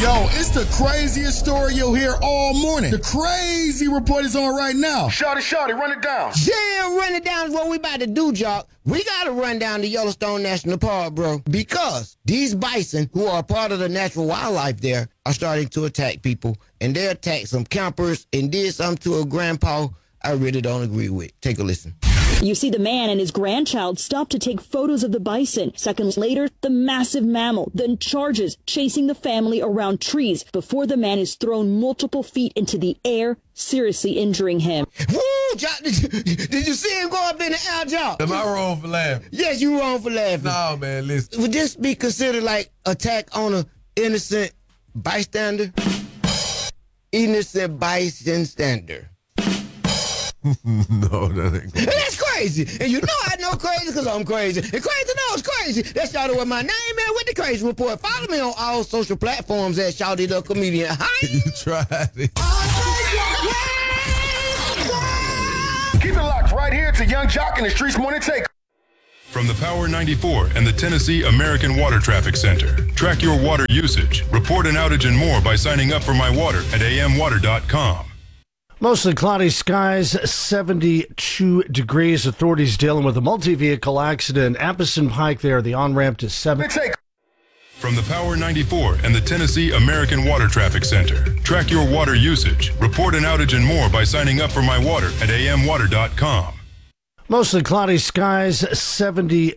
Yo, it's the craziest story you'll hear all morning. The crazy report is on right now. Shawty, run it down. Yeah, run it down is what we about to do, Jock. We gotta run down to Yellowstone National Park, bro, because these bison, who are a part of the natural wildlife there, are starting to attack people, and they attacked some campers and did something to a grandpa I really don't agree with. Take a listen. You see the man and his grandchild stop to take photos of the bison. Seconds later, the massive mammal then charges, chasing the family around trees before the man is thrown multiple feet into the air, seriously injuring him. Woo, Jock, did you see him go up in the air, Jock? Am I wrong for laughing? Yes, you wrong for laughing. No, man, listen. Would this be considered like attack on an innocent bystander? Innocent bystander. No, that ain't good. That's crazy. And you know I know crazy because I'm crazy. And crazy knows crazy. That's Shawty with my name, man, with the Crazy Report. Follow me on all social platforms at Shawty the Comedian. Hi. You tried it. Keep it locked right here to Young Jock and the Streets Morning Take. From the Power 94 and the Tennessee American Water Traffic Center. Track your water usage, report an outage and more by signing up for My Water at amwater.com. Mostly cloudy skies, 72 degrees. Authorities dealing with a multi-vehicle accident. Appleton Pike there, the on-ramp to 7. From the Power 94 and the Tennessee American Water Traffic Center. Track your water usage, report an outage and more by signing up for My Water at amwater.com. Mostly cloudy skies, 70